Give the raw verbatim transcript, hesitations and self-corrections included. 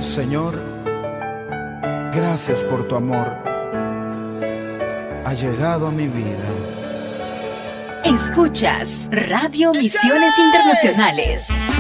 Señor, gracias por tu amor. Ha llegado a mi vida. Escuchas Radio Misiones Internacionales.